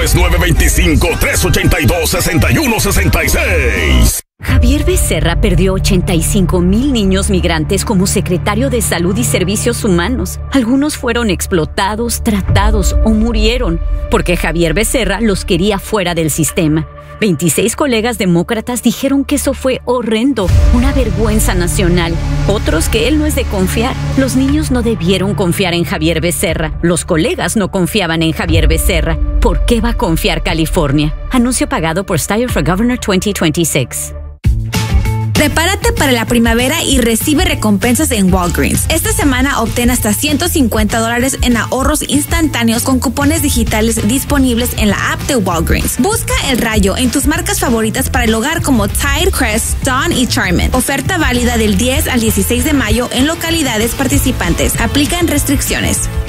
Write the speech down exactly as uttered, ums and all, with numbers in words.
es nueve dos cinco, tres ocho dos, seis uno seis seis. Javier Becerra perdió ochenta y cinco mil niños migrantes como secretario de Salud y Servicios Humanos. Algunos fueron explotados, tratados o murieron porque Javier Becerra los quería fuera del sistema. veintiséis colegas demócratas dijeron que eso fue horrendo, una vergüenza nacional. Otros que él no es de confiar. Los niños no debieron confiar en Javier Becerra. Los colegas no confiaban en Javier Becerra. ¿Por qué va a confiar California? Anuncio pagado por Steyer for Governor veinte veintiséis. Prepárate para la primavera y recibe recompensas en Walgreens. Esta semana obtén hasta ciento cincuenta dólares en ahorros instantáneos con cupones digitales disponibles en la app de Walgreens. Busca el rayo en tus marcas favoritas para el hogar como Tide, Crest, Dawn y Charmin. Oferta válida del diez al dieciséis de mayo en localidades participantes. Aplican restricciones.